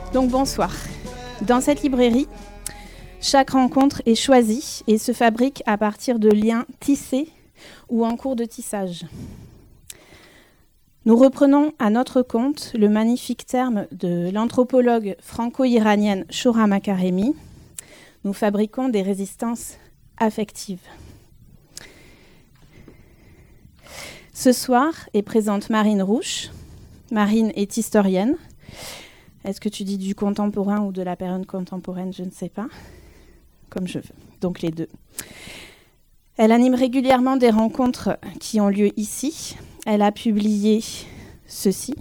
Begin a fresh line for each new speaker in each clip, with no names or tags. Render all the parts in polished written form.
Donc bonsoir. Dans cette librairie, chaque rencontre est choisie et se fabrique à partir de liens tissés ou en cours de tissage. Nous reprenons à notre compte le magnifique terme de l'anthropologue franco-iranienne Shohra Makaremi. Nous fabriquons des résistances affectives. Ce soir est présente Marine Rouche. Marine est historienne. Est-ce que tu dis du contemporain ou de la période contemporaine? Je ne sais pas. Comme je veux. Donc les deux. Elle anime régulièrement des rencontres qui ont lieu ici. Elle a publié ceci.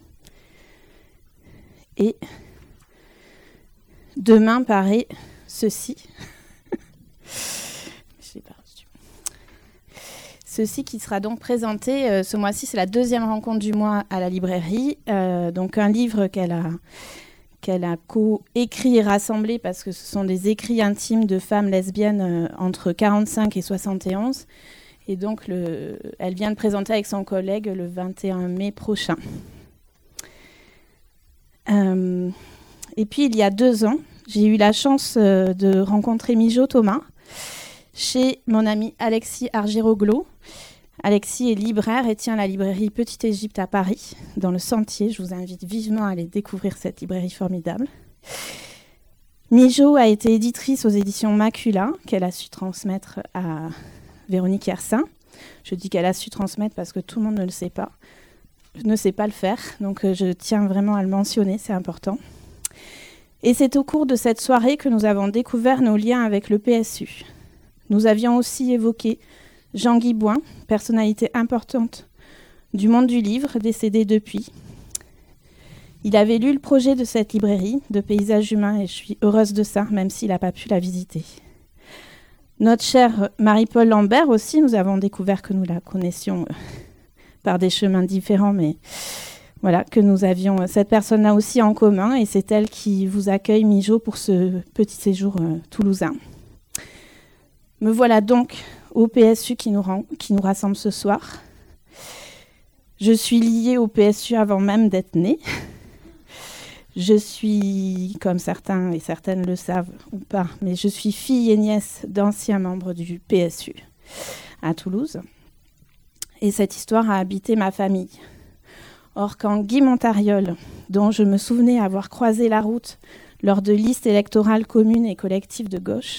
Et demain paraît ceci. Ceci qui sera donc présenté ce mois-ci, c'est la deuxième rencontre du mois à la librairie. Donc un livre qu'elle a co-écrit et rassemblé parce que ce sont des écrits intimes de femmes lesbiennes entre 45 et 71. Et donc elle vient de présenter avec son collègue le 21 mai prochain. Et puis il y a 2 ans, j'ai eu la chance de rencontrer Mijo Thomas chez mon ami Alexis Argiroglo. Alexis est libraire et tient la librairie Petite Égypte à Paris, dans le Sentier. Je vous invite vivement à aller découvrir cette librairie formidable. Mijo a été éditrice aux éditions Macula, qu'elle a su transmettre à Véronique Yersin. Je dis qu'elle a su transmettre parce que tout le monde ne sait pas le faire. Donc je tiens vraiment à le mentionner, c'est important. Et c'est au cours de cette soirée que nous avons découvert nos liens avec le PSU. Nous avions aussi évoqué Jean Guibouin, personnalité importante du monde du livre, décédé depuis. Il avait lu le projet de cette librairie de paysages humains et je suis heureuse de ça, même s'il n'a pas pu la visiter. Notre chère Marie-Paul Lambert aussi, nous avons découvert que nous la connaissions par des chemins différents, mais voilà, que nous avions cette personne-là aussi en commun et c'est elle qui vous accueille, Mijo, pour ce petit séjour toulousain. Me voilà donc au PSU qui nous rassemble ce soir. Je suis liée au PSU avant même d'être née. Je suis, comme certains et certaines le savent ou pas, mais je suis fille et nièce d'anciens membres du PSU à Toulouse. Et cette histoire a habité ma famille. Or, quand Guy Montariol, dont je me souvenais avoir croisé la route lors de listes électorales communes et collectives de gauche,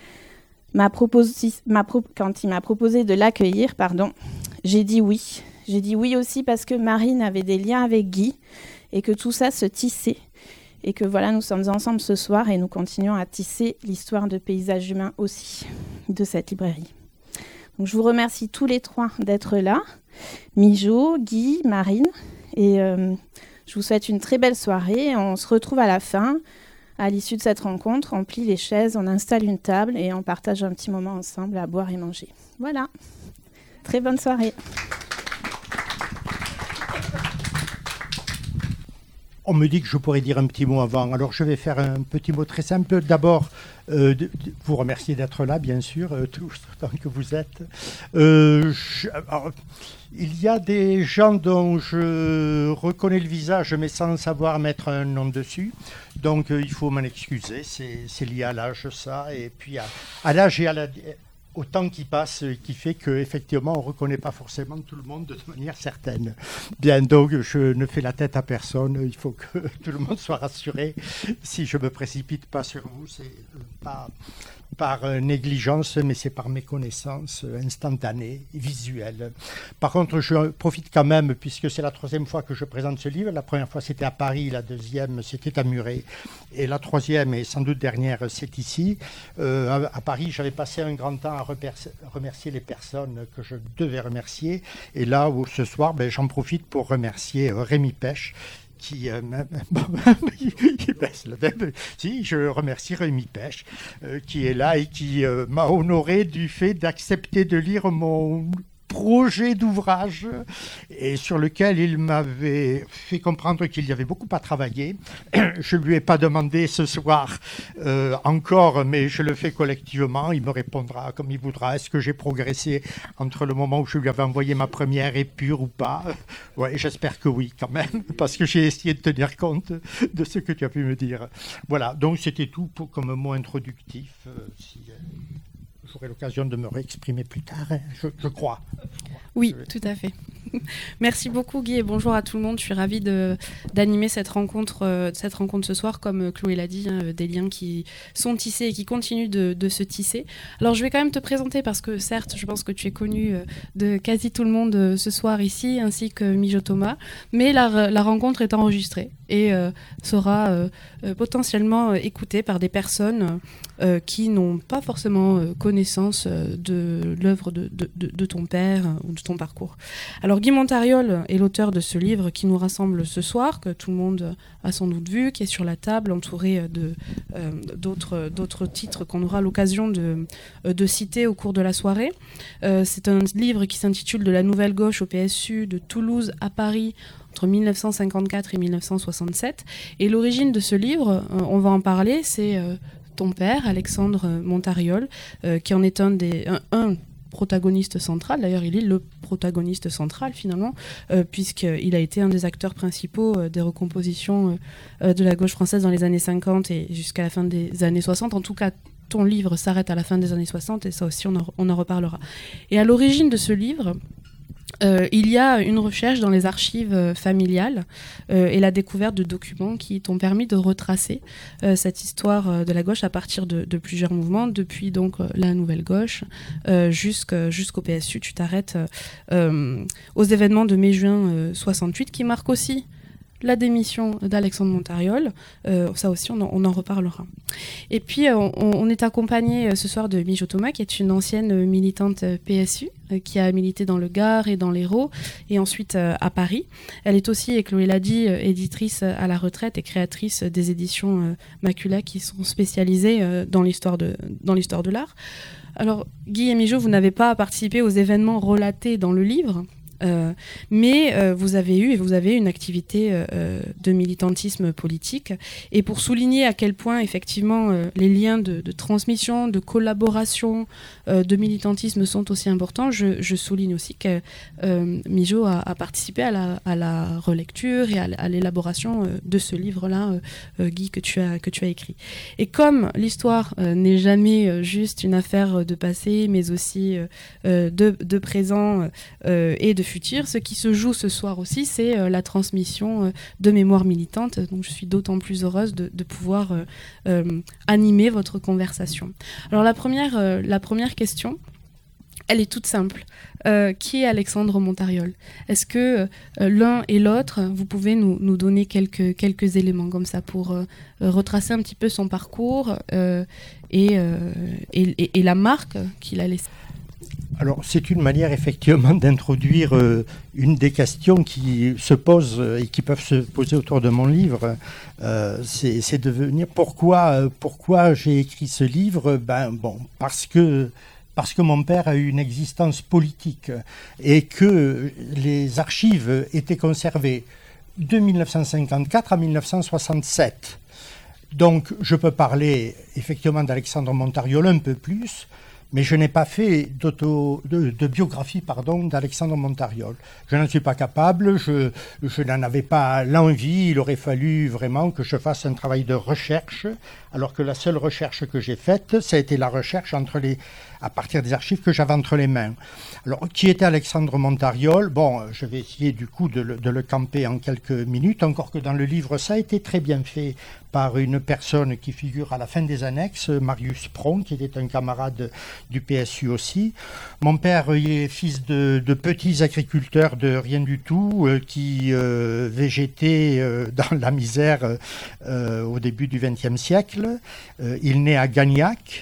quand il m'a proposé de l'accueillir, j'ai dit oui. J'ai dit oui aussi parce que Marine avait des liens avec Guy et que tout ça se tissait. Et que voilà, nous sommes ensemble ce soir et nous continuons à tisser l'histoire de paysages humains aussi, de cette librairie. Donc, je vous remercie tous les 3 d'être là. Mijo, Guy, Marine. Et je vous souhaite une très belle soirée. On se retrouve à la fin. À l'issue de cette rencontre, on plie les chaises, on installe une table et on partage un petit moment ensemble à boire et manger. Voilà. Très bonne soirée.
On me dit que je pourrais dire un petit mot avant. Alors, je vais faire un petit mot très simple. D'abord, vous remercier d'être là, bien sûr, tous tant que vous êtes. Il y a des gens dont je reconnais le visage, mais sans savoir mettre un nom dessus. Donc, il faut m'en excuser. C'est lié à l'âge, ça. Et puis, à l'âge et au temps qui passe, qui fait qu'effectivement, on ne reconnaît pas forcément tout le monde de manière certaine. Bien, donc, je ne fais la tête à personne. Il faut que tout le monde soit rassuré. Si je ne me précipite pas sur vous, c'est pas par négligence, mais c'est par méconnaissance instantanée, visuelle. Par contre, je profite quand même, puisque c'est la 3e fois que je présente ce livre. La première fois, c'était à Paris, la 2e, c'était à Muret, et la 3e, et sans doute dernière, c'est ici. À Paris, j'avais passé un grand temps à remercier les personnes que je devais remercier, et là, ce soir, j'en profite pour remercier Rémi Pêche, qui si, je remercie Rémi Pêche qui est là et qui m'a honoré du fait d'accepter de lire mon projet d'ouvrage et sur lequel il m'avait fait comprendre qu'il y avait beaucoup à travailler. Je ne lui ai pas demandé ce soir encore, mais je le fais collectivement. Il me répondra comme il voudra. Est-ce que j'ai progressé entre le moment où je lui avais envoyé ma première épure ou pas? Ouais, j'espère que oui quand même, parce que j'ai essayé de tenir compte de ce que tu as pu me dire. Voilà, donc c'était tout comme mot introductif. J'aurai l'occasion de me réexprimer plus tard, hein, je crois.
Oui, tout à fait. Merci beaucoup Guy et bonjour à tout le monde. Je suis ravie d'animer cette rencontre ce soir. Comme Chloé l'a dit, des liens qui sont tissés et qui continuent de se tisser. Alors je vais quand même te présenter parce que certes, je pense que tu es connu de quasi tout le monde ce soir ici, ainsi que Mijo Thomas. Mais la rencontre est enregistrée et sera potentiellement écoutée par des personnes qui n'ont pas forcément connaissance de l'œuvre de ton père ou de ton parcours. Alors Guy Montariol est l'auteur de ce livre qui nous rassemble ce soir, que tout le monde a sans doute vu, qui est sur la table, entouré d'autres titres qu'on aura l'occasion de citer au cours de la soirée. C'est un livre qui s'intitule « De la nouvelle gauche au PSU, de Toulouse à Paris » entre 1954 et 1967. Et l'origine de ce livre, on va en parler, c'est ton père, Alexandre Montariol, qui en est un protagoniste central. D'ailleurs, il est le protagoniste central, finalement, puisqu'il a été un des acteurs principaux des recompositions de la gauche française dans les années 50 et jusqu'à la fin des années 60. En tout cas, ton livre s'arrête à la fin des années 60, et ça aussi, on en reparlera. Et à l'origine de ce livre, il y a une recherche dans les archives familiales et la découverte de documents qui t'ont permis de retracer cette histoire de la gauche à partir de plusieurs mouvements, depuis donc la Nouvelle Gauche jusqu'au PSU. Tu t'arrêtes aux événements de mai-juin 68 qui marquent aussi la démission d'Alexandre Montariol. Ça aussi, on en reparlera. Et puis, on est accompagné ce soir de Mijo Thomas, qui est une ancienne militante PSU, qui a milité dans le Gard et dans l'Hérault, et ensuite à Paris. Elle est aussi, et Chloé l'a dit, éditrice à la retraite et créatrice des éditions Macula, qui sont spécialisées dans l'histoire de l'art. Alors, Guy et Mijo, vous n'avez pas participé aux événements relatés dans le livre, mais vous avez une activité de militantisme politique, et pour souligner à quel point effectivement les liens de transmission, de collaboration, de militantisme sont aussi importants, je souligne aussi que Mijo a participé à la relecture et à l'élaboration de ce livre-là, Guy, que tu as écrit. Et comme l'histoire n'est jamais juste une affaire de passé, mais aussi de présent et de futur. Ce qui se joue ce soir aussi, c'est la transmission de mémoire militante. Donc je suis d'autant plus heureuse de pouvoir animer votre conversation. Alors la première question, elle est toute simple. Qui est Alexandre Montariol? Est-ce que l'un et l'autre, vous pouvez nous donner quelques éléments comme ça pour retracer un petit peu son parcours et la marque qu'il a laissée?
Alors, c'est une manière effectivement d'introduire une des questions qui se posent et qui peuvent se poser autour de mon livre. C'est de venir pourquoi j'ai écrit ce livre. Parce que mon père a eu une existence politique et que les archives étaient conservées de 1954 à 1967. Donc, je peux parler effectivement d'Alexandre Montariol un peu plus, mais je n'ai pas fait de biographie d'Alexandre Montariol. Je n'en suis pas capable, je n'en avais pas l'envie. Il aurait fallu vraiment que je fasse un travail de recherche, alors que la seule recherche que j'ai faite, ça a été la recherche à partir des archives que j'avais entre les mains. Alors, qui était Alexandre Montariol? Bon, je vais essayer du coup de le camper en quelques minutes, encore que dans le livre, ça a été très bien fait par une personne qui figure à la fin des annexes, Marius Pron, qui était un camarade du PSU aussi. Mon père est fils de petits agriculteurs de rien du tout, qui végétaient dans la misère au début du XXe siècle. Il naît à Gagnac.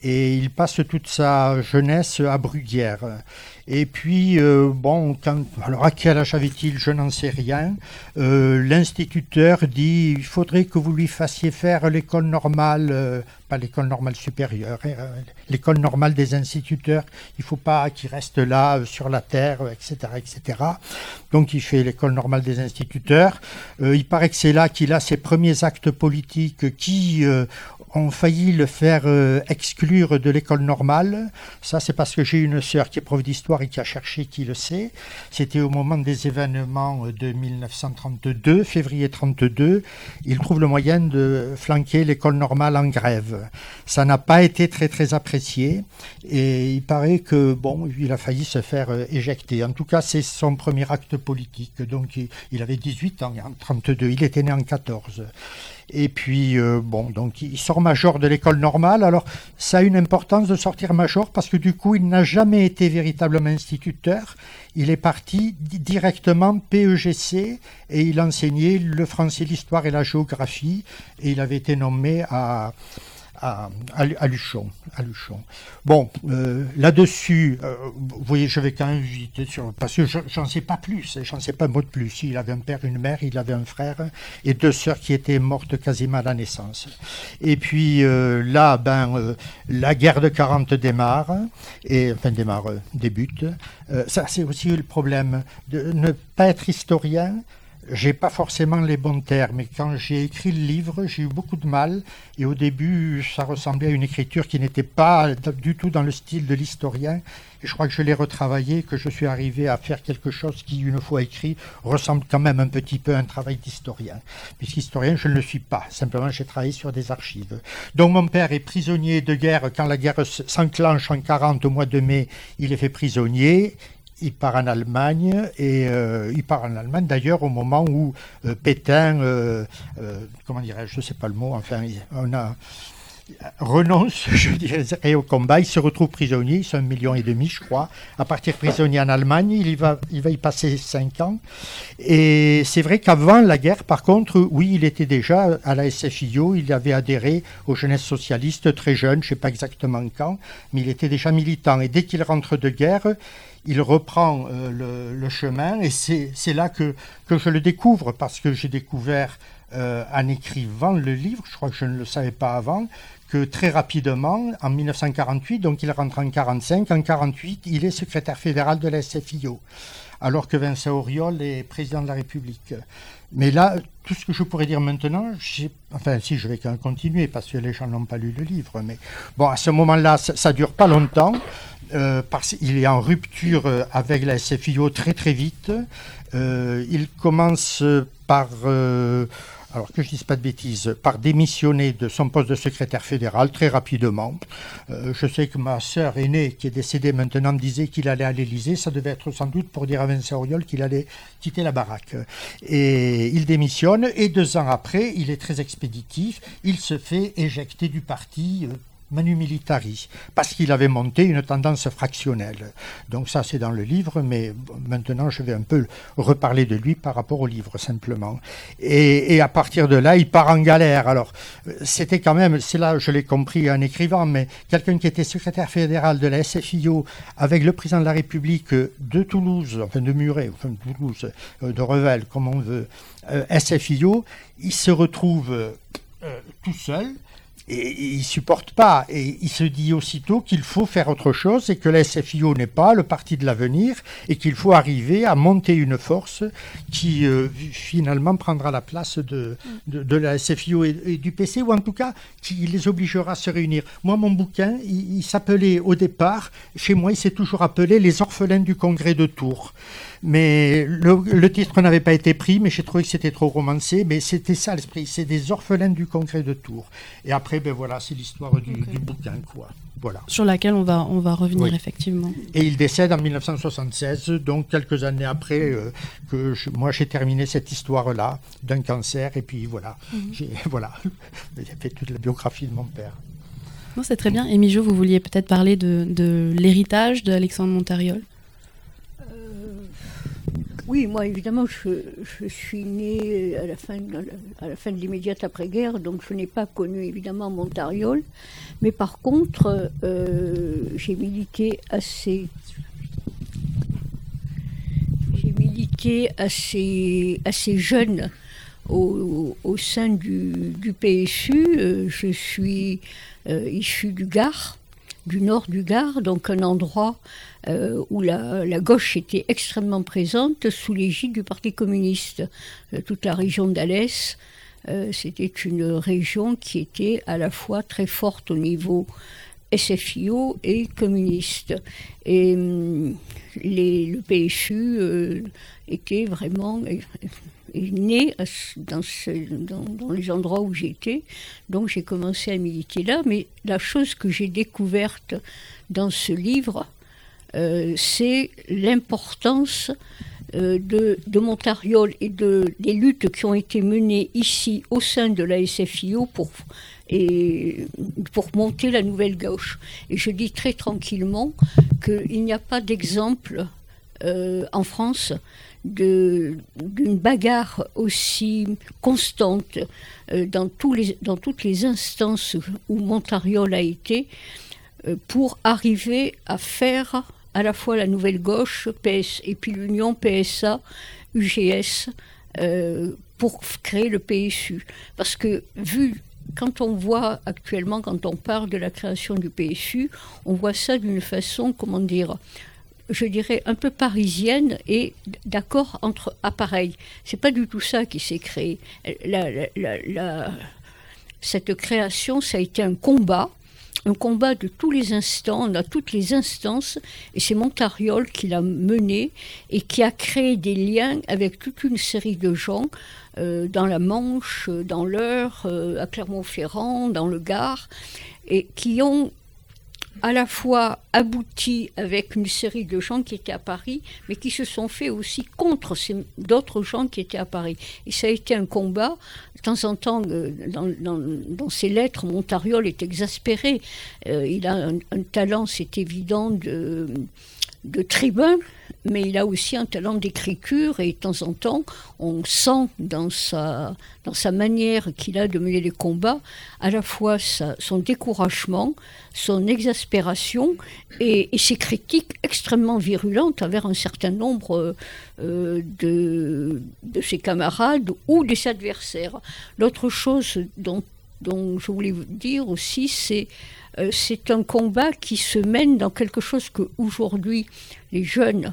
et il passe toute sa jeunesse à Bruguière. Et puis, alors à quel âge avait-il? Je n'en sais rien. L'instituteur dit, il faudrait que vous lui fassiez faire l'école normale, pas l'école normale supérieure, l'école normale des instituteurs. Il ne faut pas qu'il reste là, sur la terre, etc., etc. Donc il fait l'école normale des instituteurs. Il paraît que c'est là qu'il a ses premiers actes politiques qui ont failli le faire exclure de l'école normale. Ça, c'est parce que j'ai une sœur qui est prof d'histoire et qui a cherché, qui le sait. C'était au moment des événements de 1932, février 32. Il trouve le moyen de flanquer l'école normale en grève. Ça n'a pas été très très apprécié et il paraît que il a failli se faire éjecter. En tout cas, c'est son premier acte politique. Donc il avait 18 ans en 32. Il était né en 14. Et puis, donc il sort major de l'école normale. Alors, ça a une importance de sortir major parce que du coup, il n'a jamais été véritablement instituteur. Il est parti directement PEGC et il enseignait le français, l'histoire et la géographie. Et il avait été nommé à Luchon. Bon, là-dessus, vous voyez, je vais quand même vite, parce que j'en sais pas plus, j'en sais pas un mot de plus. Il avait un père, une mère, il avait un frère et 2 sœurs qui étaient mortes quasiment à la naissance. Et puis là, la guerre de 40 débute. Ça, c'est aussi le problème de ne pas être historien. J'ai pas forcément les bons termes, mais quand j'ai écrit le livre, j'ai eu beaucoup de mal. Et au début, ça ressemblait à une écriture qui n'était pas du tout dans le style de l'historien. Et je crois que je l'ai retravaillé, que je suis arrivé à faire quelque chose qui, une fois écrit, ressemble quand même un petit peu à un travail d'historien. Puisqu'historien, je ne le suis pas. Simplement, j'ai travaillé sur des archives. Donc mon père est prisonnier de guerre. Quand la guerre s'enclenche en 40, au mois de mai, il est fait prisonnier. Il part en Allemagne, et il part en Allemagne d'ailleurs au moment où Pétain, comment dirais-je, je ne sais pas le mot, enfin, renonce, je dirais, au combat. Il se retrouve prisonnier, c'est 1,5 million, je crois, à partir prisonnier en Allemagne. Il va y passer 5 ans. Et c'est vrai qu'avant la guerre, par contre, oui, il était déjà à la SFIO, il avait adhéré aux jeunesses socialistes très jeune, je ne sais pas exactement quand, mais il était déjà militant. Et dès qu'il rentre de guerre, il reprend le chemin, et c'est là que je le découvre, parce que j'ai découvert en écrivant le livre, je crois que je ne le savais pas avant, que très rapidement, en 1948, donc il rentre en 1945, en 1948, il est secrétaire fédéral de la SFIO, alors que Vincent Auriol est président de la République. Mais là, tout ce que je pourrais dire maintenant, si je vais quand même continuer, parce que les gens n'ont pas lu le livre, mais bon, à ce moment-là, ça ne dure pas longtemps, parce qu'il est en rupture avec la SFIO très très vite. Il commence par... alors que je ne dise pas de bêtises, par démissionner de son poste de secrétaire fédéral très rapidement. Je sais que ma sœur aînée, qui est décédée maintenant, me disait qu'il allait à l'Élysée. Ça devait être sans doute pour dire à Vincent Auriol qu'il allait quitter la baraque. Et il démissionne, et 2 ans après, il est très expéditif. Il se fait éjecter du parti Manu Militari, parce qu'il avait monté une tendance fractionnelle. Donc ça, c'est dans le livre, mais maintenant, je vais un peu reparler de lui par rapport au livre, simplement. Et à partir de là, il part en galère. Alors, c'était quand même, c'est là, je l'ai compris en écrivant, mais quelqu'un qui était secrétaire fédéral de la SFIO avec le président de la République de Toulouse, enfin de Muret, enfin de Toulouse, de Revel, comme on veut, SFIO, il se retrouve tout seul. Et il ne supporte pas, et il se dit aussitôt qu'il faut faire autre chose et que la SFIO n'est pas le parti de l'avenir et qu'il faut arriver à monter une force qui finalement prendra la place de la SFIO et du PC, ou en tout cas qui les obligera à se réunir. Moi, mon bouquin, il s'appelait au départ, chez moi il s'est toujours appelé « Les orphelins du congrès de Tours ». Mais le titre n'avait pas été pris, mais j'ai trouvé que c'était trop romancé. Mais c'était ça l'esprit, c'est des orphelins du congrès de Tours. Et après, voilà, c'est l'histoire du bouquin, quoi. Voilà.
Sur laquelle on va revenir, oui. Effectivement.
Et il décède en 1976, donc quelques années après que moi j'ai terminé cette histoire-là d'un cancer. Et puis voilà, j'ai fait toute la biographie de mon père.
Non, c'est très bien. Et Mijo, vous vouliez peut-être parler de l'héritage d'Alexandre Montariol ?
Oui, moi évidemment, je suis née à la fin de l'immédiate après-guerre, donc je n'ai pas connu évidemment Montariol, mais par contre, j'ai milité assez jeune au sein du PSU. Je suis issue du Gard, du nord du Gard, donc un endroit où la gauche était extrêmement présente sous l'égide du Parti communiste. Toute la région d'Alès, c'était une région qui était à la fois très forte au niveau SFIO et communiste. Et le PSU était vraiment né dans les endroits où j'étais. Donc j'ai commencé à militer là. Mais la chose que j'ai découverte dans ce livre, c'est l'importance de Montariol et des luttes qui ont été menées ici au sein de la SFIO pour monter la nouvelle gauche. Et je dis très tranquillement qu'il n'y a pas d'exemple en France d'une bagarre aussi constante dans toutes les instances où Montariol a été pour arriver à faire à la fois la nouvelle gauche, PS, et puis l'union PSA, UGS, pour créer le PSU. Parce que quand on voit actuellement, quand on parle de la création du PSU, on voit ça d'une façon, je dirais un peu parisienne et d'accord entre appareils. C'est pas du tout ça qui s'est créé. Cette création, ça a été un combat de tous les instants, dans toutes les instances, et c'est Montariol qui l'a mené et qui a créé des liens avec toute une série de gens dans la Manche, dans l'Eure, à Clermont-Ferrand, dans le Gard, et qui ont à la fois abouti avec une série de gens qui étaient à Paris, mais qui se sont fait aussi contre d'autres gens qui étaient à Paris. Et ça a été un combat. De temps en temps, dans ses lettres, Montariol est exaspéré. Il a un talent, c'est évident, de tribun, mais il a aussi un talent d'écriture, et de temps en temps, on sent dans sa manière qu'il a de mener les combats, à la fois son découragement, son exaspération et ses critiques extrêmement virulentes envers un certain nombre de ses camarades ou des adversaires. L'autre chose dont je voulais vous dire aussi, c'est un combat qui se mène dans quelque chose que aujourd'hui les jeunes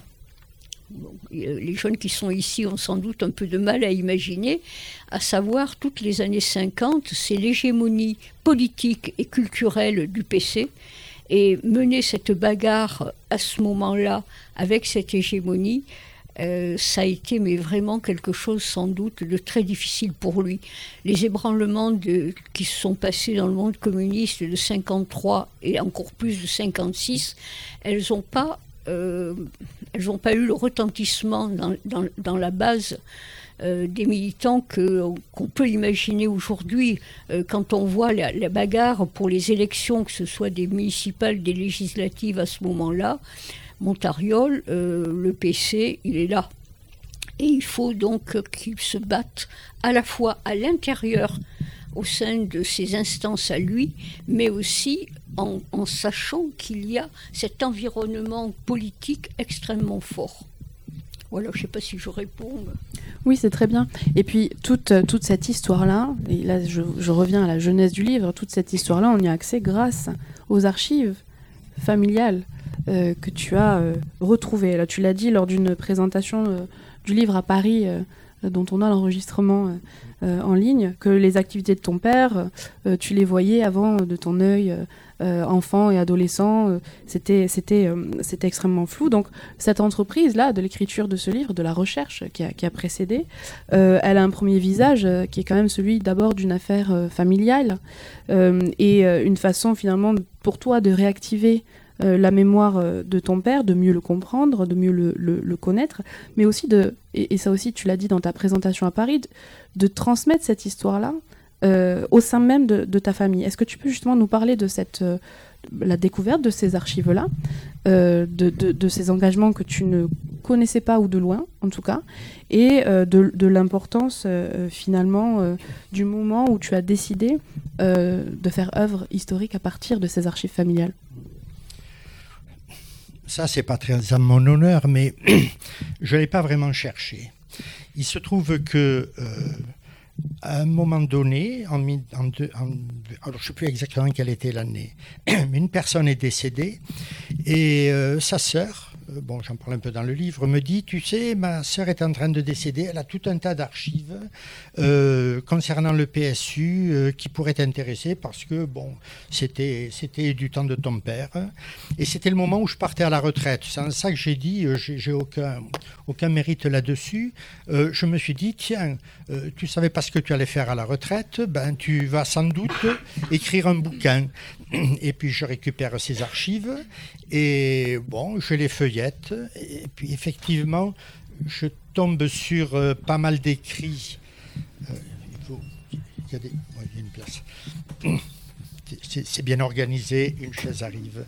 qui sont ici ont sans doute un peu de mal à imaginer, à savoir toutes les années 50, c'est l'hégémonie politique et culturelle du PC, et mener cette bagarre à ce moment-là avec cette hégémonie, ça a été mais vraiment quelque chose sans doute de très difficile pour lui. Les ébranlements qui se sont passés dans le monde communiste de 53 et encore plus de 56, elles n'ont pas eu le retentissement dans la base des militants qu'on peut imaginer aujourd'hui. Quand on voit la bagarre pour les élections, que ce soit des municipales, des législatives à ce moment-là, Montariol, le PC, il est là. Et il faut donc qu'il se batte à la fois à l'intérieur, au sein de ses instances à lui, mais aussi en sachant qu'il y a cet environnement politique extrêmement fort. Voilà, je ne sais pas si je réponds.
Oui, c'est très bien. Et puis, toute cette histoire-là, et là je reviens à la jeunesse du livre, toute cette histoire-là, on y a accès grâce aux archives familiales que tu as retrouvées. Là, tu l'as dit lors d'une présentation du livre à Paris, dont on a l'enregistrement en ligne, que les activités de ton père, tu les voyais avant de ton œil enfant et adolescent, c'était extrêmement flou. Donc cette entreprise-là, de l'écriture de ce livre, de la recherche qui a précédé, elle a un premier visage qui est quand même celui d'abord d'une affaire familiale et une façon finalement pour toi de réactiver la mémoire de ton père, de mieux le comprendre, de mieux le connaître, mais aussi et ça aussi tu l'as dit dans ta présentation à Paris, de transmettre cette histoire-là au sein même de ta famille. Est-ce que tu peux justement nous parler de la découverte de ces archives-là, de ces engagements que tu ne connaissais pas, ou de loin en tout cas, et de l'importance finalement du moment où tu as décidé de faire œuvre historique à partir de ces archives familiales?
Ça, c'est pas très à mon honneur, mais je ne l'ai pas vraiment cherché. Il se trouve que à un moment donné, alors je ne sais plus exactement quelle était l'année, mais une personne est décédée et sa sœur, j'en parle un peu dans le livre, me dit, tu sais, ma sœur est en train de décéder, elle a tout un tas d'archives concernant le PSU qui pourraient t'intéresser parce que c'était du temps de ton père et c'était le moment où je partais à la retraite. C'est ça que j'ai dit, j'ai aucun mérite là-dessus. Je me suis dit, tiens, tu savais pas ce que tu allais faire à la retraite, tu vas sans doute écrire un bouquin. Et puis je récupère ces archives et je les feuillette. Et puis effectivement, je tombe sur pas mal d'écrits. Il y a une place. C'est bien organisé, une chaise arrive.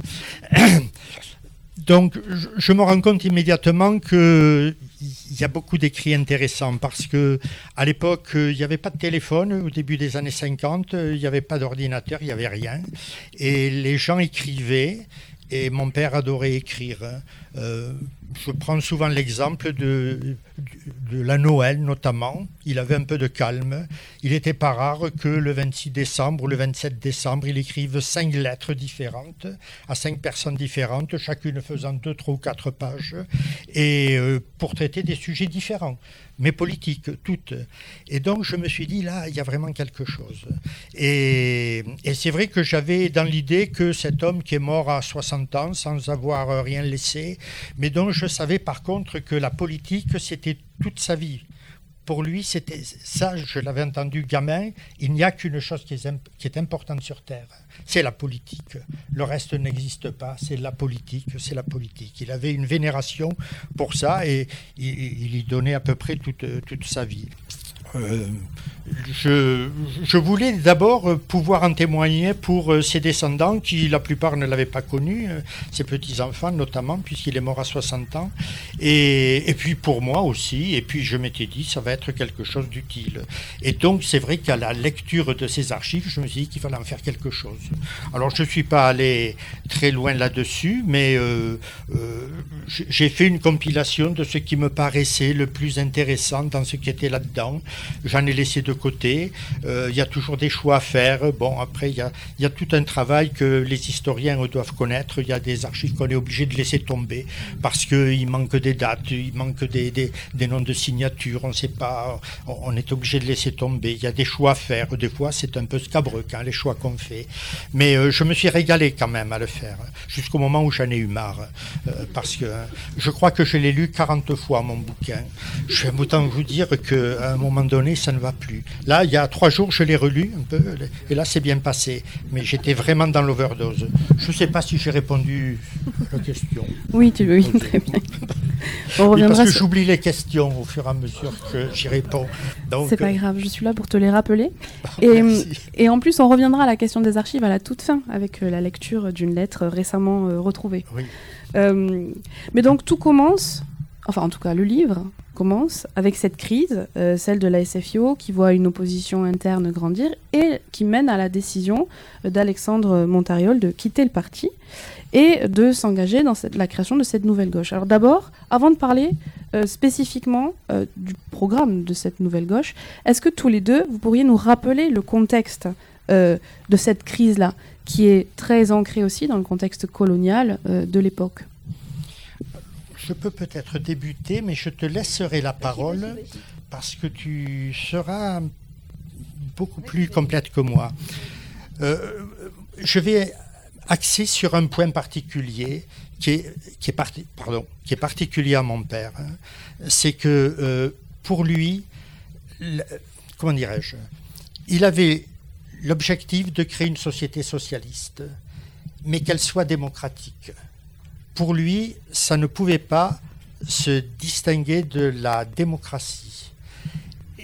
Donc, je me rends compte immédiatement qu'il y a beaucoup d'écrits intéressants parce qu'à l'époque, il n'y avait pas de téléphone. Au début des années 50, il n'y avait pas d'ordinateur, il n'y avait rien. Et les gens écrivaient et mon père adorait écrire. Je prends souvent l'exemple de la Noël notamment. Il avait un peu de calme. Il n'était pas rare que le 26 décembre ou le 27 décembre, il écrive 5 lettres différentes à 5 personnes différentes, chacune faisant 2, 3 ou 4 pages, et pour traiter des sujets différents, mais politiques, toutes. Et donc je me suis dit, là, il y a vraiment quelque chose. Et c'est vrai que j'avais dans l'idée que cet homme qui est mort à 60 ans, sans avoir rien laissé, mais dont je savais par contre que la politique, c'était toute sa vie. Pour lui, c'était ça, je l'avais entendu gamin, il n'y a qu'une chose qui est importante sur Terre, c'est la politique. Le reste n'existe pas, c'est la politique, c'est la politique. Il avait une vénération pour ça et il y donnait à peu près toute sa vie. Je voulais d'abord pouvoir en témoigner pour ses descendants qui, la plupart, ne l'avaient pas connu, ses petits-enfants notamment, puisqu'il est mort à 60 ans, et puis pour moi aussi, et puis je m'étais dit, ça va être quelque chose d'utile. Et donc, c'est vrai qu'à la lecture de ces archives, je me suis dit qu'il fallait en faire quelque chose. Alors, je ne suis pas allé très loin là-dessus, mais j'ai fait une compilation de ce qui me paraissait le plus intéressant dans ce qui était là-dedans. J'en ai laissé de côté. Il y a toujours des choix à faire. Bon, après, il y a tout un travail que les historiens doivent connaître. Il y a des archives qu'on est obligé de laisser tomber parce qu'il manque des dates, il manque des noms de signatures. On ne sait pas. On est obligé de laisser tomber. Il y a des choix à faire. Des fois, c'est un peu scabreux, les choix qu'on fait. Mais je me suis régalé quand même à le faire, jusqu'au moment où j'en ai eu marre. Parce que je crois que je l'ai lu 40 fois, mon bouquin. Je vais autant vous dire qu'à un moment donné, ça ne va plus. Là, il y a 3 jours, je l'ai relu un peu, et là, c'est bien passé. Mais j'étais vraiment dans l'overdose. Je ne sais pas si j'ai répondu à la question.
Oui, très bien.
Parce que j'oublie les questions au fur et à mesure que j'y réponds. Donc,
c'est pas grave, je suis là pour te les rappeler.
Merci.
Et en plus, on reviendra à la question des archives à la toute fin, avec la lecture d'une lettre récemment retrouvée.
Oui.
Mais donc, tout commence, enfin en tout cas, le livre commence avec cette crise, celle de la SFIO, qui voit une opposition interne grandir et qui mène à la décision d'Alexandre Montariol de quitter le parti et de s'engager dans la création de cette nouvelle gauche. Alors d'abord, avant de parler spécifiquement du programme de cette nouvelle gauche, est-ce que tous les deux, vous pourriez nous rappeler le contexte de cette crise-là, qui est très ancrée aussi dans le contexte colonial de l'époque?
Je peux peut-être débuter, mais je te laisserai la parole parce que tu seras beaucoup plus complète que moi. Je vais axer sur un point particulier qui est particulier à mon père. C'est que pour lui, comment dirais-je, il avait l'objectif de créer une société socialiste, mais qu'elle soit démocratique. Pour lui, ça ne pouvait pas se distinguer de la démocratie.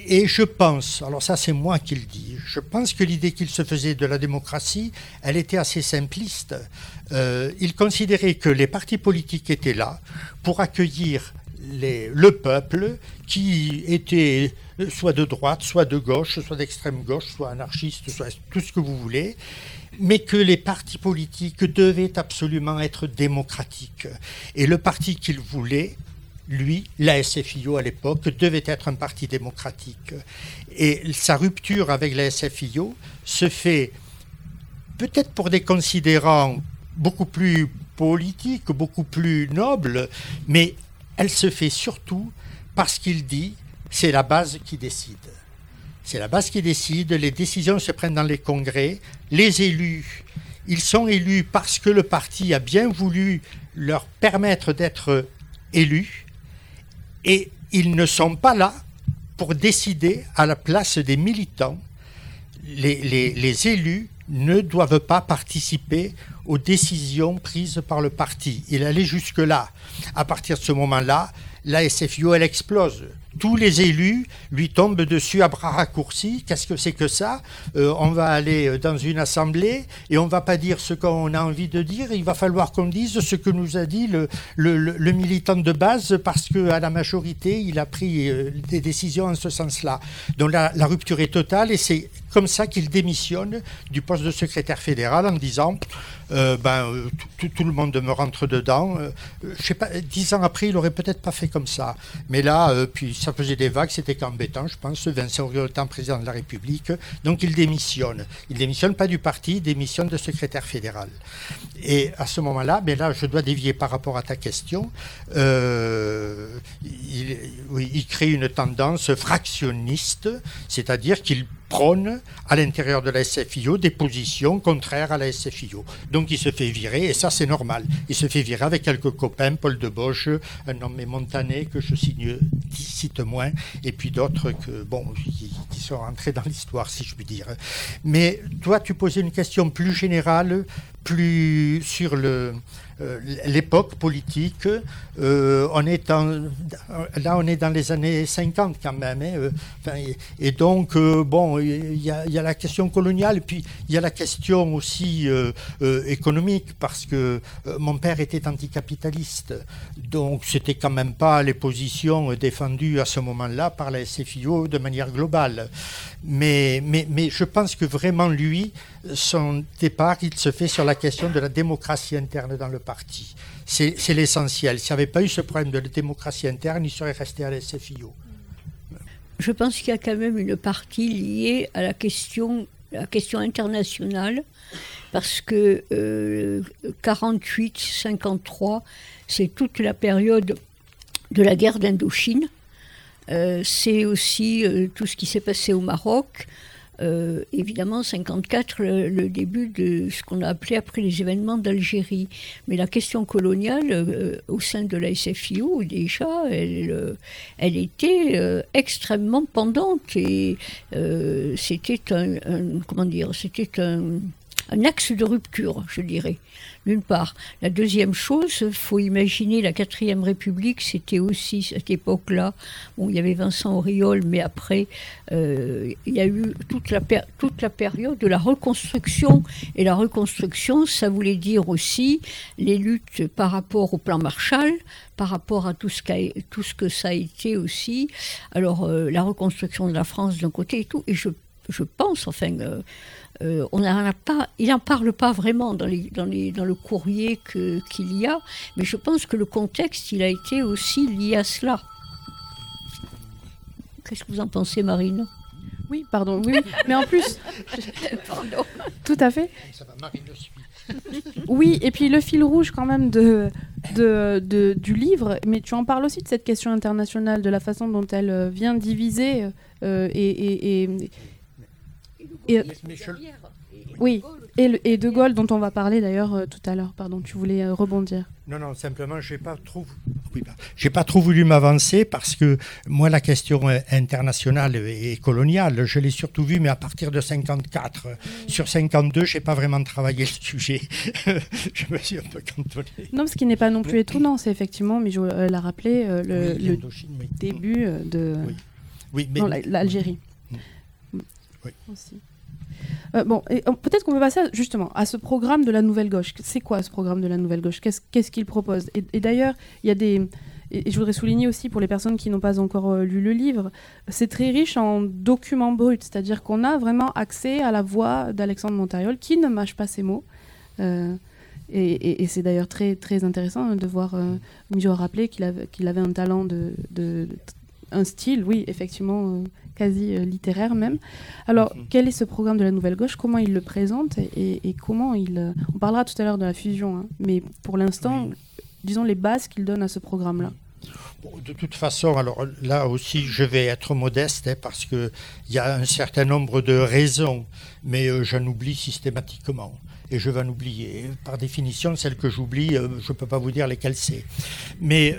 Et je pense, alors ça c'est moi qui le dis, je pense que l'idée qu'il se faisait de la démocratie, elle était assez simpliste. Il considérait que les partis politiques étaient là pour accueillir le peuple qui était soit de droite, soit de gauche, soit d'extrême gauche, soit anarchiste, soit tout ce que vous voulez, mais que les partis politiques devaient absolument être démocratiques. Et le parti qu'il voulait, lui, la SFIO à l'époque, devait être un parti démocratique. Et sa rupture avec la SFIO se fait peut-être pour des considérants beaucoup plus politiques, beaucoup plus nobles, mais elle se fait surtout parce qu'il dit c'est la base qui décide. C'est la base qui décide, les décisions se prennent dans les congrès, les élus, ils sont élus parce que le parti a bien voulu leur permettre d'être élus, et ils ne sont pas là pour décider à la place des militants. Les élus ne doivent pas participer aux décisions prises par le parti. Il allait jusque-là. À partir de ce moment-là, la SFIO, elle explose. Tous les élus lui tombent dessus à bras raccourcis. Qu'est-ce que c'est que ça ? On va aller dans une assemblée et on ne va pas dire ce qu'on a envie de dire. Il va falloir qu'on dise ce que nous a dit le militant de base parce qu'à la majorité, il a pris des décisions en ce sens-là. Donc la rupture est totale et c'est comme ça qu'il démissionne du poste de secrétaire fédéral en disant tout le monde me rentre dedans. Je sais pas, 10 ans après, il n'aurait peut-être pas fait comme ça. Mais là, puis ça faisait des vagues, c'était qu'embêtant, je pense. Vincent Auriol étant président de la République, donc il démissionne. Il démissionne pas du parti, il démissionne de secrétaire fédéral. Et à ce moment-là, mais là, je dois dévier par rapport à ta question, il crée une tendance fractionniste, c'est-à-dire qu'il prône à l'intérieur de la SFIO des positions contraires à la SFIO. Donc il se fait virer, et ça c'est normal. Il se fait virer avec quelques copains, Paul Deboche, un homme montané que je cite moins, et puis d'autres qui sont rentrés dans l'histoire, si je puis dire. Mais toi, tu posais une question plus générale, plus sur l'époque politique. On est dans les années 50 quand même. Et donc, il y a la question coloniale, puis il y a la question aussi économique, parce que mon père était anticapitaliste. Donc, c'était quand même pas les positions défendues à ce moment-là par la SFIO de manière globale. Mais je pense que vraiment, lui, son départ, il se fait sur la question de la démocratie interne dans le parti. C'est l'essentiel. S'il n'y avait pas eu ce problème de la démocratie interne, il serait resté à la SFIO.
Je pense qu'il y a quand même une partie liée à la question internationale, parce que 48-53, c'est toute la période de la guerre d'Indochine. C'est aussi tout ce qui s'est passé au Maroc. Évidemment, 54, le début de ce qu'on a appelé après les événements d'Algérie. Mais la question coloniale, au sein de la SFIO, déjà, elle était extrêmement pendante. Et c'était un axe de rupture, je dirais, d'une part. La deuxième chose, il faut imaginer la 4e République, c'était aussi, cette époque-là, il y avait Vincent Auriol, mais après, il y a eu toute la période de la reconstruction. Et la reconstruction, ça voulait dire aussi les luttes par rapport au plan Marshall, par rapport à tout ce que ça a été aussi. Alors, la reconstruction de la France d'un côté et tout, et je pense, il n'en parle pas vraiment dans le courrier qu'il y a, mais je pense que le contexte, il a été aussi lié à cela. Qu'est-ce que vous en pensez, Marine ?
Oui, pardon, oui, mais en plus...
Pardon.
Tout à fait.
Ça va, Marine le suit.
Oui, et puis le fil rouge quand même du livre, mais tu en parles aussi de cette question internationale, de la façon dont elle vient diviser oui, et De Gaulle, dont on va parler d'ailleurs tout à l'heure. Pardon, tu voulais rebondir.
Non, simplement, j'ai pas trop voulu m'avancer parce que moi, la question internationale et coloniale, je l'ai surtout vue, mais à partir de 54. Sur 52, j'ai pas vraiment travaillé le sujet. Je me suis un peu cantonné.
Non, ce qui n'est pas non plus étonnant, c'est effectivement, mais je l'a rappelé, le début de...
Oui. Oui, mais...
Non, l'Algérie.
Oui.
Aussi. Peut-être qu'on peut passer justement à ce programme de la Nouvelle Gauche. C'est quoi ce programme de la Nouvelle Gauche ? Qu'est-ce qu'il propose ? Et d'ailleurs, il y a des... Et je voudrais souligner aussi pour les personnes qui n'ont pas encore lu le livre, c'est très riche en documents bruts, c'est-à-dire qu'on a vraiment accès à la voix d'Alexandre Montariol qui ne mâche pas ses mots. Et c'est d'ailleurs très, très intéressant de voir Mijo rappeler qu'il avait un talent un style, oui, effectivement, quasi littéraire même. Alors, quel est ce programme de la Nouvelle Gauche ? Comment il le présente et comment il... On parlera tout à l'heure de la fusion, hein, mais pour l'instant, disons les bases qu'il donne à ce programme-là.
Bon, de toute façon, alors là aussi, je vais être modeste parce qu'il y a un certain nombre de raisons, mais j'en oublie systématiquement. Et je vais en oublier. Par définition, celles que j'oublie, je ne peux pas vous dire lesquelles c'est. Mais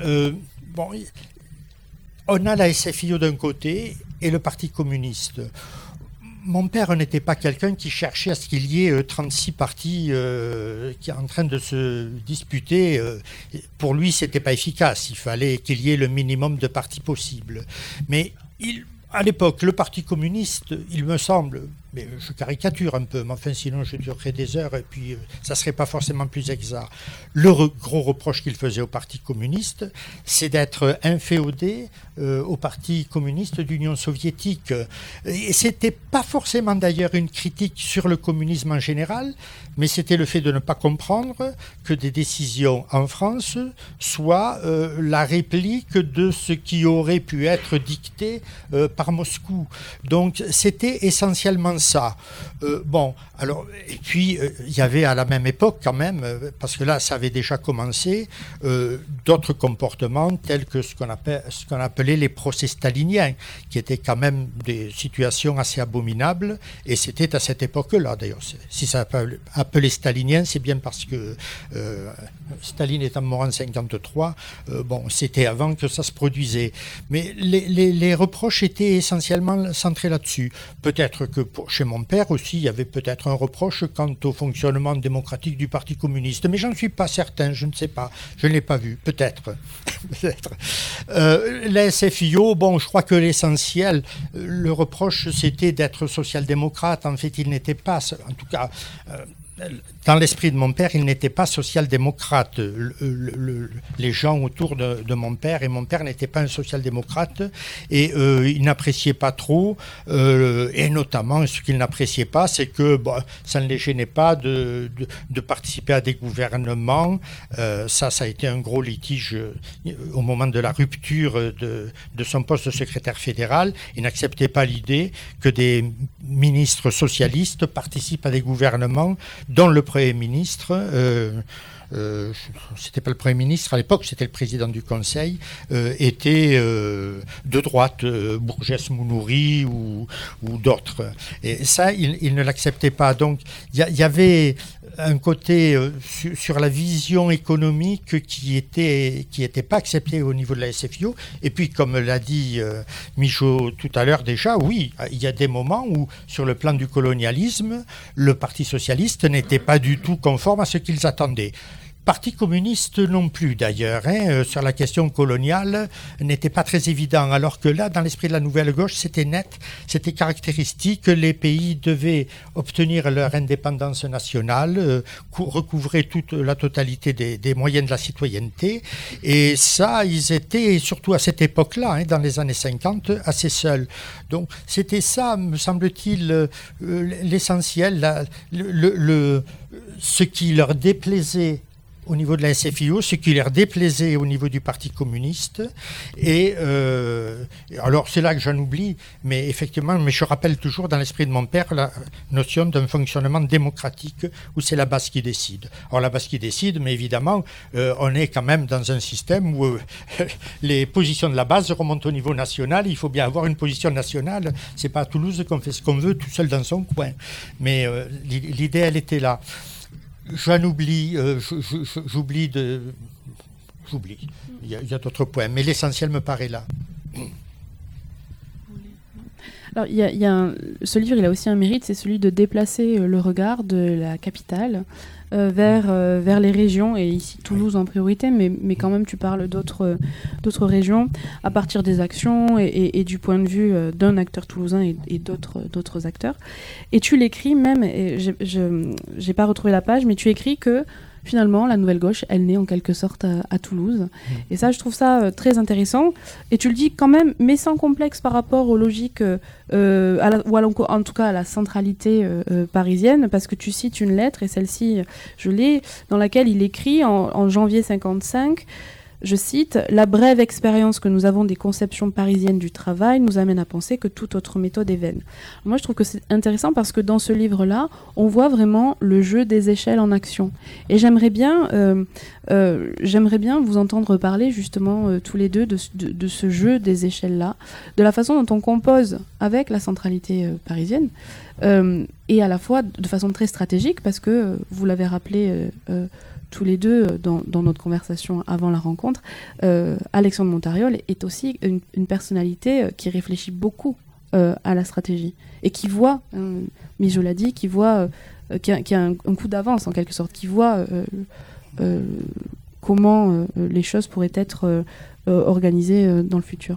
on a la SFIO d'un côté et le Parti communiste. Mon père n'était pas quelqu'un qui cherchait à ce qu'il y ait 36 partis qui sont en train de se disputer. Pour lui, ce n'était pas efficace. Il fallait qu'il y ait le minimum de partis possible. Mais à l'époque, le Parti communiste, il me semble, mais je caricature un peu, mais enfin sinon je durerais des heures et puis ça ne serait pas forcément plus exact. Le gros reproche qu'il faisait au Parti communiste, c'est d'être inféodé au Parti communiste d'Union soviétique. Et ce n'était pas forcément d'ailleurs une critique sur le communisme en général, mais c'était le fait de ne pas comprendre que des décisions en France soient la réplique de ce qui aurait pu être dicté par Moscou. Donc c'était essentiellement ça. Et puis il y avait à la même époque quand même, parce que là ça avait déjà commencé, d'autres comportements tels que ce qu'on appelait les procès staliniens, qui étaient quand même des situations assez abominables, et c'était à cette époque-là d'ailleurs. Si ça s'appelle appelé stalinien, c'est bien parce que Staline étant mort en 1953, c'était avant que ça se produisait. Mais les reproches étaient essentiellement centrés là-dessus. Peut-être que chez mon père aussi, il y avait peut-être un reproche quant au fonctionnement démocratique du Parti communiste, mais j'en suis pas certain, je ne sais pas, je ne l'ai pas vu, peut-être. La SFIO, je crois que l'essentiel, le reproche, c'était d'être social-démocrate. En fait, il n'était pas, en tout cas... dans l'esprit de mon père, il n'était pas social-démocrate. Les gens autour de mon père, et mon père n'était pas un social-démocrate, et il n'appréciait pas trop, et notamment ce qu'il n'appréciait pas, c'est que ça ne les gênait pas de participer à des gouvernements. Ça a été un gros litige au moment de la rupture de son poste de secrétaire fédéral. Il n'acceptait pas l'idée que des ministres socialistes participent à des gouvernements dont le Premier ministre, c'était pas le Premier ministre à l'époque, c'était le président du Conseil, était de droite, Bourgès Mounouri ou d'autres. Et ça, il ne l'acceptait pas. Donc, il y avait un côté sur la vision économique qui était pas accepté au niveau de la SFIO. Et puis, comme l'a dit Mijo tout à l'heure déjà, oui, il y a des moments où, sur le plan du colonialisme, le Parti socialiste n'était pas du tout conforme à ce qu'ils attendaient. Parti communiste non plus d'ailleurs, sur la question coloniale, n'était pas très évident, alors que là, dans l'esprit de la Nouvelle Gauche, c'était net, c'était caractéristique, les pays devaient obtenir leur indépendance nationale, recouvrer toute la totalité des moyens de la citoyenneté, et ça, ils étaient, surtout à cette époque-là, dans les années 50, assez seuls. Donc c'était ça, me semble-t-il, l'essentiel, ce qui leur déplaisait au niveau de la SFIO, ce qui leur déplaisait au niveau du Parti communiste. Et alors, c'est là que j'en oublie, mais effectivement, je rappelle toujours dans l'esprit de mon père la notion d'un fonctionnement démocratique où c'est la base qui décide. Alors, la base qui décide, mais évidemment, on est quand même dans un système où les positions de la base remontent au niveau national. Il faut bien avoir une position nationale. C'est pas à Toulouse qu'on fait ce qu'on veut tout seul dans son coin. Mais l'idée, elle était là. J'en oublie, j'oublie. Il y a d'autres points, mais l'essentiel me paraît là.
Alors, ce livre, il a aussi un mérite, c'est celui de déplacer le regard de la capitale vers les régions, et ici Toulouse en priorité, mais quand même tu parles d'autres régions, à partir des actions et du point de vue d'un acteur toulousain et d'autres acteurs. Et tu l'écris même, et j'ai pas retrouvé la page, mais tu écris que finalement, la Nouvelle Gauche, elle naît en quelque sorte à Toulouse. Et ça, je trouve ça très intéressant. Et tu le dis quand même, mais sans complexe par rapport aux logiques, en tout cas à la centralité parisienne, parce que tu cites une lettre, et celle-ci, je l'ai, dans laquelle il écrit en janvier 1955, je cite, « La brève expérience que nous avons des conceptions parisiennes du travail nous amène à penser que toute autre méthode est vaine. » Moi, je trouve que c'est intéressant parce que dans ce livre-là, on voit vraiment le jeu des échelles en action. Et j'aimerais bien vous entendre parler justement tous les deux de ce jeu des échelles-là, de la façon dont on compose avec la centralité parisienne, et à la fois de façon très stratégique, parce que vous l'avez rappelé tous les deux dans notre conversation avant la rencontre, Alexandre Montariol est aussi une personnalité qui réfléchit beaucoup à la stratégie et qui voit, Mijo l'a dit, qui a un coup d'avance en quelque sorte, qui voit comment les choses pourraient être organisées dans le futur.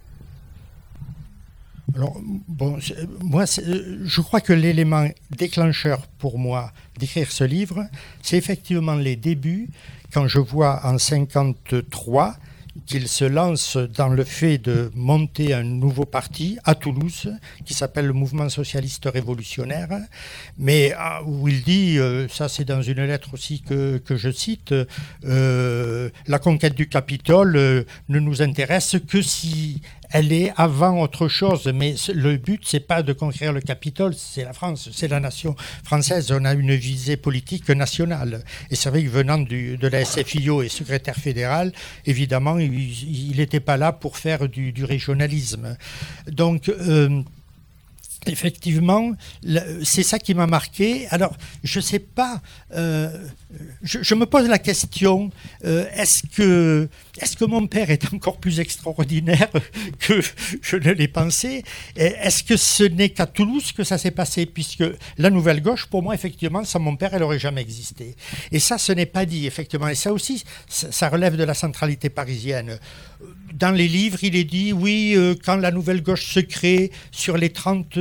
Alors, bon, je crois que l'élément déclencheur pour moi d'écrire ce livre, c'est effectivement les débuts, quand je vois en 1953 qu'il se lance dans le fait de monter un nouveau parti à Toulouse qui s'appelle le Mouvement socialiste révolutionnaire, mais où il dit, ça c'est dans une lettre aussi que je cite, la conquête du Capitole ne nous intéresse que si elle est avant autre chose, mais le but, c'est pas de conquérir le Capitole, c'est la France, c'est la nation française. On a une visée politique nationale. Et c'est vrai que venant de la SFIO et secrétaire fédéral, évidemment, il n'était pas là pour faire du régionalisme. Donc, effectivement, c'est ça qui m'a marqué. Alors, je ne sais pas, je me pose la question, est-ce que mon père est encore plus extraordinaire que je ne l'ai pensé? Est-ce que ce n'est qu'à Toulouse que ça s'est passé? Puisque la Nouvelle Gauche, pour moi, effectivement, sans mon père, elle n'aurait jamais existé. Et ça, ce n'est pas dit, effectivement. Et ça aussi, ça relève de la centralité parisienne. Dans les livres, il est dit, oui, quand la Nouvelle Gauche se crée, sur les 30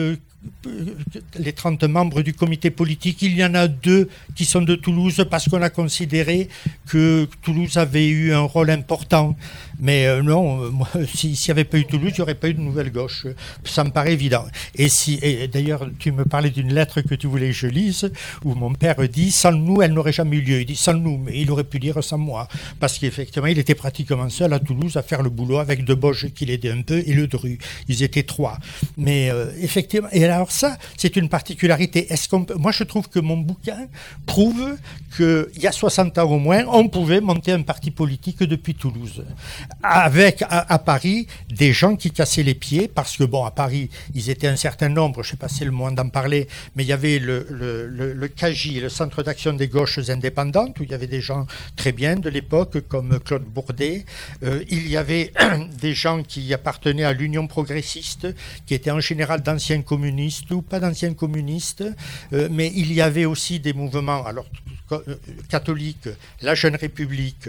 membres du comité politique, il y en a 2 qui sont de Toulouse parce qu'on a considéré que Toulouse avait eu un rôle important. Mais non, s'il n'y avait pas eu Toulouse, il n'y aurait pas eu de Nouvelle Gauche. Ça me paraît évident. Et d'ailleurs, tu me parlais d'une lettre que tu voulais que je lise, où mon père dit « Sans nous, elle n'aurait jamais eu lieu ». Il dit « Sans nous », mais il aurait pu dire « sans moi ». Parce qu'effectivement, il était pratiquement seul à Toulouse à faire le boulot avec Deboche qui l'aidait un peu et Le Dru. Ils étaient 3. Mais effectivement, et alors ça, c'est une particularité. Moi, je trouve que mon bouquin prouve qu'il y a 60 ans au moins, on pouvait monter un parti politique depuis Toulouse. Avec à Paris des gens qui cassaient les pieds, parce que bon, à Paris, ils étaient un certain nombre, je ne sais pas si c'est le moment d'en parler, mais il y avait le CAGI, le Centre d'action des gauches indépendantes, où il y avait des gens très bien de l'époque, comme Claude Bourdet. Il y avait des gens qui appartenaient à l'Union progressiste, qui étaient en général d'anciens communistes ou pas d'anciens communistes, mais il y avait aussi des mouvements catholiques, la Jeune République,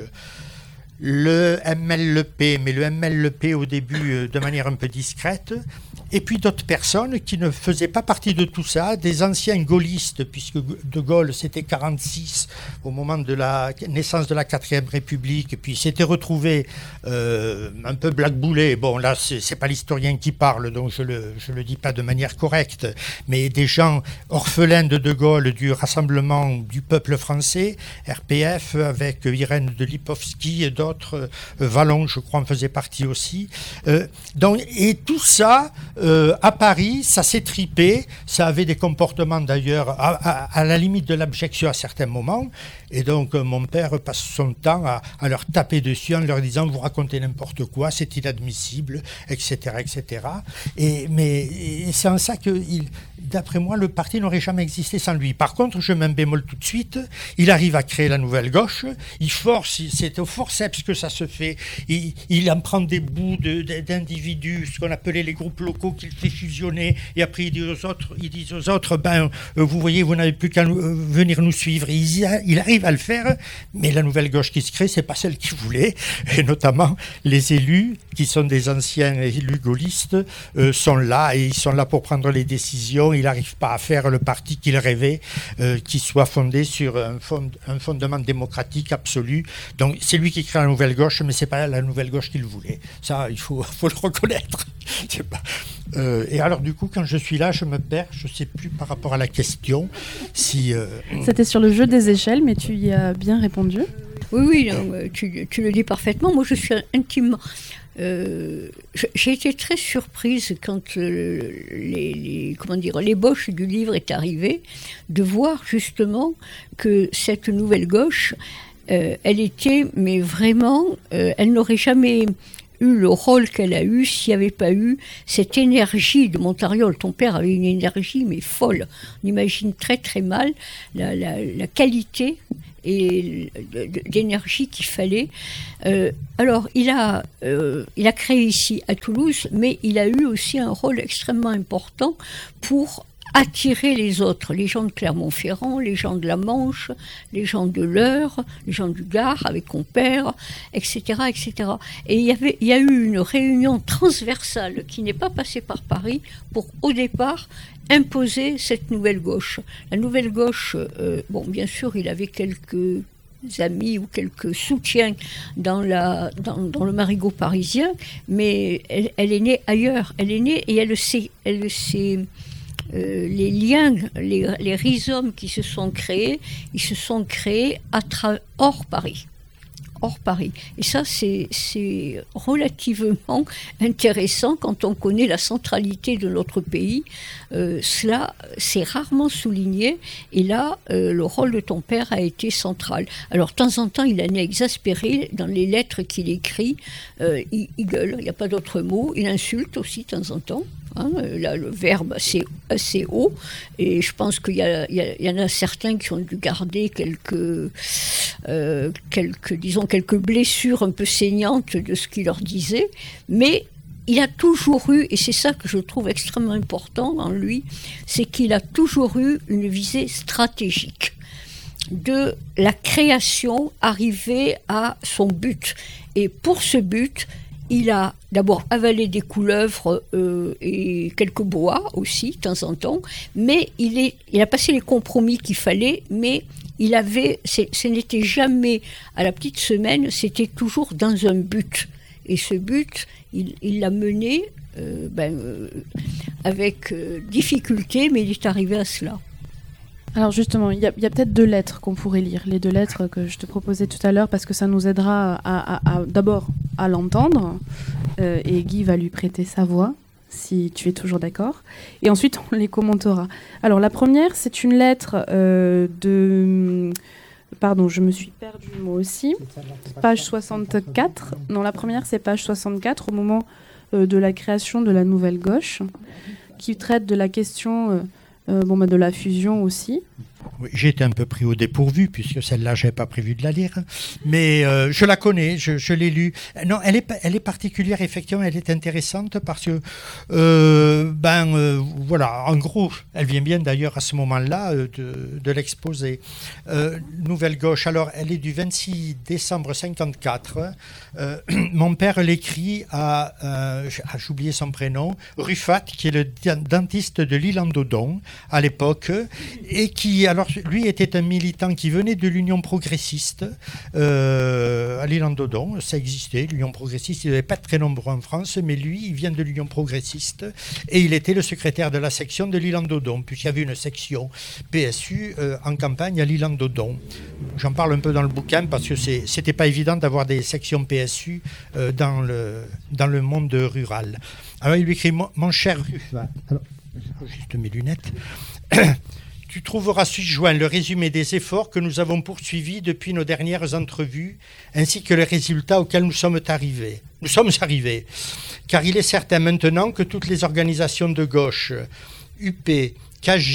le MLP, mais le MLP au début de manière un peu discrète, et puis d'autres personnes qui ne faisaient pas partie de tout ça, des anciens gaullistes, puisque De Gaulle c'était 46 au moment de la naissance de la 4e République, et puis il s'était retrouvé un peu blackboulé. Bon, là c'est pas l'historien qui parle, donc je le dis pas de manière correcte, mais des gens orphelins de Gaulle, du Rassemblement du peuple français, RPF, avec Irène de Lipovski et d'autres, Vallon, je crois, en faisait partie aussi. Et tout ça, à Paris, ça s'est tripé, ça avait des comportements d'ailleurs à la limite de l'abjection à certains moments, et donc mon père passe son temps à leur taper dessus en leur disant « vous racontez n'importe quoi, c'est inadmissible, etc. etc. » Mais c'est en ça que, d'après moi, le parti n'aurait jamais existé sans lui. Par contre, je mets un bémol tout de suite, il arrive à créer la Nouvelle Gauche, c'est au forceps que ça se fait. Il en prend des bouts d'individus, ce qu'on appelait les groupes locaux, qu'il fait fusionner, et après il dit aux autres, vous voyez, vous n'avez plus qu'à venir nous suivre. Il arrive à le faire, mais la nouvelle gauche qui se crée, c'est pas celle qu'il voulait, et notamment les élus, qui sont des anciens élus gaullistes, sont là, et ils sont là pour prendre les décisions. Il n'arrive pas à faire le parti qu'il rêvait, qui soit fondé sur un fondement démocratique absolu. Donc c'est lui qui crée la nouvelle gauche, mais c'est pas la nouvelle gauche qu'il voulait. Ça, il faut le reconnaître. Et alors du coup, quand je suis là, je me perds, je ne sais plus par rapport à la question.
C'était sur le jeu des échelles, mais tu y as bien répondu.
Oui, non, tu le dis parfaitement. Moi, je suis intimement... j'ai été très surprise quand l'ébauche du livre est arrivée, de voir justement que cette nouvelle gauche, elle était, mais vraiment, elle n'aurait jamais eu le rôle qu'elle a eu s'il n'y avait pas eu cette énergie de Montariol. Ton père avait une énergie, mais folle. On imagine très très mal la qualité et d'énergie qu'il fallait. Alors, il a créé ici à Toulouse, mais il a eu aussi un rôle extrêmement important pour attirer les autres, les gens de Clermont-Ferrand, les gens de la Manche, les gens de l'Eure, les gens du Gard avec Compère, etc., etc. Et il y a eu une réunion transversale qui n'est pas passée par Paris pour, au départ, imposer cette nouvelle gauche. La nouvelle gauche, bien sûr, il avait quelques amis ou quelques soutiens dans le marigot parisien, mais elle est née ailleurs. Elle est née et elle sait les liens, les rhizomes qui se sont créés, ils se sont créés hors Paris. Et ça, c'est relativement intéressant quand on connaît la centralité de notre pays. Cela, c'est rarement souligné. Et là, le rôle de ton père a été central. Alors, de temps en temps, il en est exaspéré dans les lettres qu'il écrit. Il gueule, il n'y a pas d'autre mot. Il insulte aussi de temps en temps. Là, le verbe assez haut, et je pense qu'il y en a certains qui ont dû garder quelques blessures un peu saignantes de ce qu'il leur disait, mais il a toujours eu, et c'est ça que je trouve extrêmement important en lui, c'est qu'il a toujours eu une visée stratégique de la création, arriver à son but. Et pour ce but, il a d'abord avalé des couleuvres et quelques bois aussi, de temps en temps, mais il a passé les compromis qu'il fallait, mais ce n'était jamais à la petite semaine, c'était toujours dans un but. Et ce but, il l'a mené avec difficulté, mais il est arrivé à cela.
Alors justement, il y a peut-être 2 lettres qu'on pourrait lire, les 2 lettres que je te proposais tout à l'heure, parce que ça nous aidera d'abord à l'entendre, et Guy va lui prêter sa voix, si tu es toujours d'accord, et ensuite on les commentera. Alors la première, c'est une lettre Pardon, je me suis perdue moi aussi. Page 64. Non, la première, c'est page 64, au moment de la création de la nouvelle gauche, qui traite de la question... de la fusion aussi.
Oui, j'ai été un peu pris au dépourvu, puisque celle-là, je n'avais pas prévu de la lire. Mais je la connais, je l'ai lue. Non, elle est particulière, effectivement, elle est intéressante parce que, voilà, en gros, elle vient bien d'ailleurs à ce moment-là de l'exposé. Nouvelle gauche, alors, elle est du 26 décembre 54. Mon père l'écrit j'ai oublié son prénom, Ruffat, qui est le dentiste de l'Île-en-Dodon à l'époque, et qui, alors, lui était un militant qui venait de l'Union progressiste à l'Île-en-Dodon. Ça existait, l'Union progressiste. Il n'y avait pas très nombreux en France, mais lui, il vient de l'Union progressiste et il était le secrétaire de la section de l'Île-en-Dodon, puisqu'il y avait une section PSU en campagne à l'Île-en-Dodon. J'en parle un peu dans le bouquin parce que c'était pas évident d'avoir des sections PSU dans le monde rural. Alors il lui écrit « Mon cher Ruffat », alors juste mes lunettes. Tu trouveras ci-joint le résumé des efforts que nous avons poursuivis depuis nos dernières entrevues, ainsi que les résultats auxquels nous sommes arrivés. Car il est certain maintenant que toutes les organisations de gauche, UP, CAGI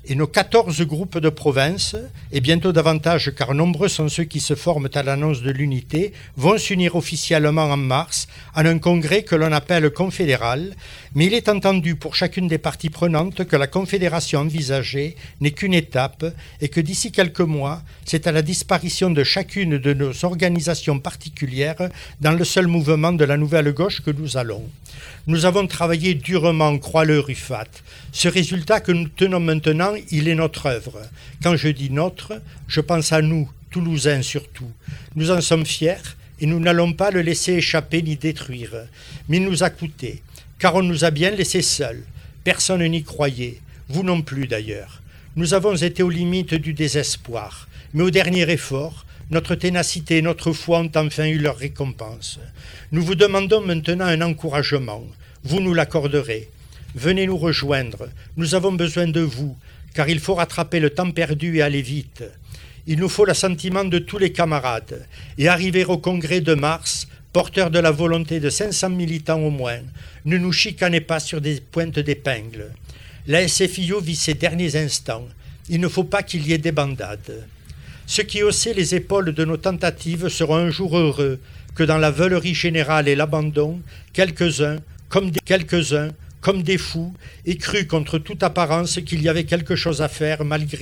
et nos 14 groupes de province, et bientôt davantage car nombreux sont ceux qui se forment à l'annonce de l'unité, vont s'unir officiellement en mars à un congrès que l'on appelle confédéral, mais il est entendu pour chacune des parties prenantes que la confédération envisagée n'est qu'une étape et que d'ici quelques mois, c'est à la disparition de chacune de nos organisations particulières dans le seul mouvement de la nouvelle gauche que nous allons. Nous avons travaillé durement, crois-le Ruffat. Ce résultat que nous tenons maintenant, il est notre œuvre. Quand je dis notre, je pense à nous, Toulousains surtout. Nous en sommes fiers et nous n'allons pas le laisser échapper ni détruire. Mais il nous a coûté, car on nous a bien laissés seuls. Personne n'y croyait, vous non plus d'ailleurs. Nous avons été aux limites du désespoir, mais au dernier effort, notre ténacité et notre foi ont enfin eu leur récompense. Nous vous demandons maintenant un encouragement. Vous nous l'accorderez. Venez nous rejoindre. Nous avons besoin de vous, car il faut rattraper le temps perdu et aller vite. Il nous faut l'assentiment de tous les camarades et arriver au congrès de mars, porteur de la volonté de 500 militants au moins. Ne nous chicanez pas sur des pointes d'épingle. La SFIO vit ses derniers instants. Il ne faut pas qu'il y ait débandade. Ceux qui haussaient les épaules de nos tentatives seront un jour heureux que dans la veulerie générale et l'abandon, quelques-uns, comme des fous, aient cru contre toute apparence qu'il y avait quelque chose à faire malgré